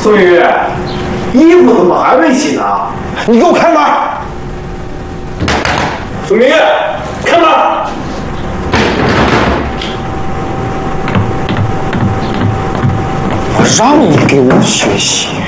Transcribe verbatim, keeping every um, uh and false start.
宋宇，衣服怎么还没洗呢？你给我开门！宋明，开门！我让你给我学习。